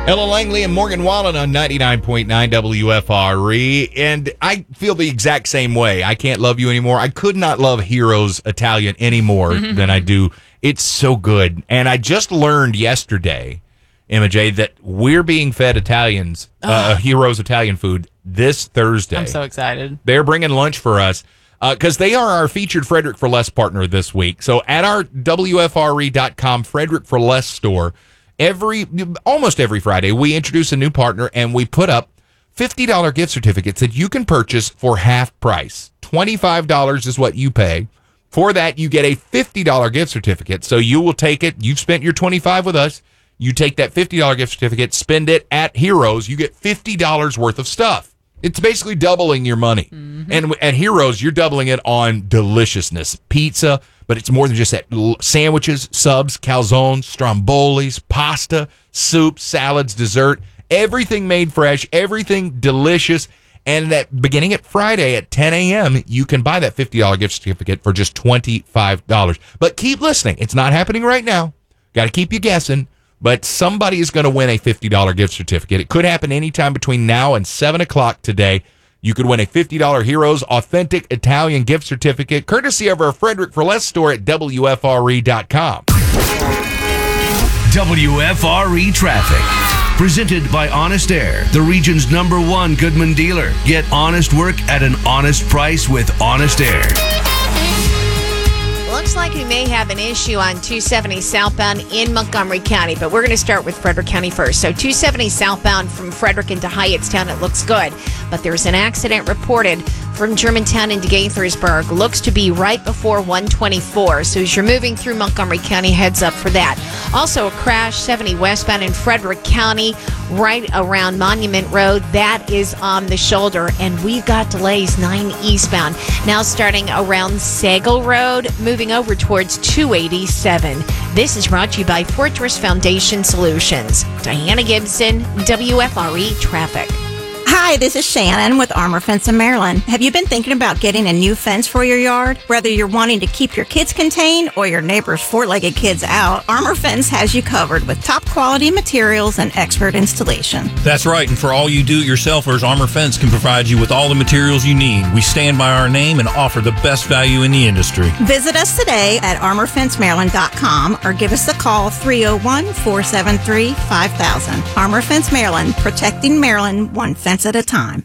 Ella Langley and Morgan Wallen on 99.9 WFRE. And I feel the exact same way. I can't love you anymore. I could not love Heroes Italian any more than I do. It's so good. And I just learned yesterday, Emma J., that we're being fed Italians, Heroes Italian food this Thursday. I'm so excited. They're bringing lunch for us because they are our featured Frederick for Less partner this week. So at our WFRE.com Frederick for Less store, almost every Friday, we introduce a new partner and we put up $50 gift certificates that you can purchase for half price. $25 is what you pay. For that, you get a $50 gift certificate. So you will take it. You've spent your $25 with us. You take that $50 gift certificate, spend it at Heroes. You get $50 worth of stuff. It's basically doubling your money. And at Heroes, you're doubling it on deliciousness. Pizza, but it's more than just that. Sandwiches, subs, calzones, strombolis, pasta, soup, salads, dessert. Everything made fresh, everything delicious. And that beginning at Friday at 10 a.m., you can buy that $50 gift certificate for just $25. But keep listening. It's not happening right now. Got to keep you guessing. But somebody is going to win a $50 gift certificate. It could happen anytime between now and 7 o'clock today. You could win a $50 Heroes Authentic Italian gift certificate, courtesy of our Frederick for Less store at WFRE.com. WFRE Traffic. Presented by Honest Air, the region's #1 Goodman dealer. Get honest work at an honest price with Honest Air. Looks like we may have an issue on 270 southbound in Montgomery County, but we're going to start with Frederick County first. So 270 southbound from Frederick into Hyattstown, it looks good, but there's an accident reported from Germantown into Gaithersburg. Looks to be right before 124. So as you're moving through Montgomery County, heads up for that. Also a crash 70 westbound in Frederick County, right around Monument Road. That is on the shoulder, and we've got delays 9 eastbound. Now starting around Sagal Road, moving over towards 287. This is brought to you by Fortress Foundation Solutions. Diana Gibson, WFRE Traffic. Hi, this is Shannon with Armor Fence in Maryland. Have you been thinking about getting a new fence for your yard? Whether you're wanting to keep your kids contained or your neighbor's four-legged kids out, Armor Fence has you covered with top quality materials and expert installation. That's right, and for all you do-it-yourselfers, Armor Fence can provide you with all the materials you need. We stand by our name and offer the best value in the industry. Visit us today at armorfencemaryland.com or give us a call 301-473-5000. Armor Fence Maryland, protecting Maryland one fence at a time.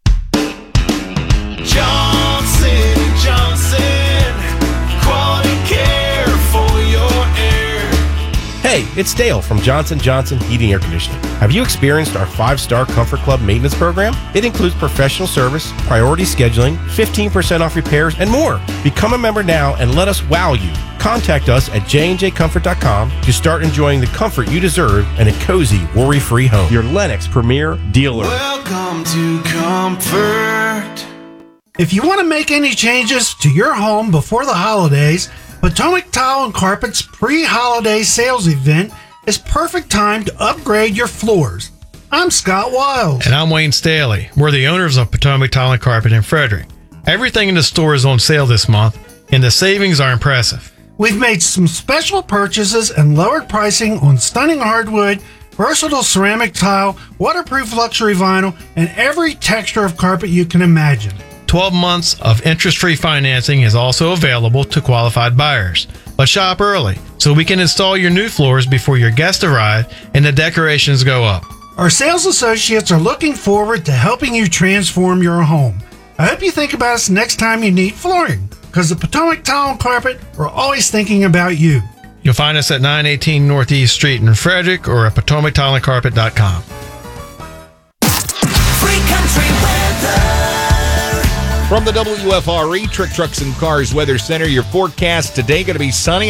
Johnson & Johnson, quality care for your air. Hey, it's Dale from Johnson & Johnson Heating Air Conditioning. Have you experienced our 5-star Comfort Club maintenance program? It includes professional service, priority scheduling, 15% off repairs, and more. Become a member now and let us wow you. Contact us at jnjcomfort.com to start enjoying the comfort you deserve and a cozy, worry-free home. Your Lennox Premier dealer. Welcome to Comfort. If you want to make any changes to your home before the holidays, Potomac Tile and Carpet's pre-holiday sales event is perfect time to upgrade your floors. I'm Scott Wiles. And I'm Wayne Staley. We're the owners of Potomac Tile and Carpet in Frederick. Everything in the store is on sale this month, and the savings are impressive. We've made some special purchases and lowered pricing on stunning hardwood, versatile ceramic tile, waterproof luxury vinyl, and every texture of carpet you can imagine. 12 months of interest-free financing is also available to qualified buyers. But shop early so we can install your new floors before your guests arrive and the decorations go up. Our sales associates are looking forward to helping you transform your home. I hope you think about us next time you need flooring, because the Potomac Tile and Carpet are always thinking about you. You'll find us at 918 Northeast Street in Frederick or at PotomacTileandCarpet.com. Free country weather. From the WFRE Trick Trucks and Cars Weather Center, your forecast today going to be sunny.